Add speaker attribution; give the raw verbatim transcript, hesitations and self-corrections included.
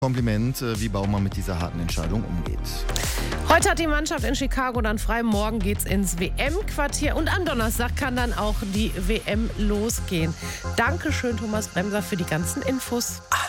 Speaker 1: Kompliment, wie Baumann mit dieser harten Entscheidung umgeht.
Speaker 2: Heute hat die Mannschaft in Chicago dann frei. Morgen geht's ins W M-Quartier. Und am Donnerstag kann dann auch die W M losgehen. Dankeschön, Thomas Bremser, für die ganzen Infos.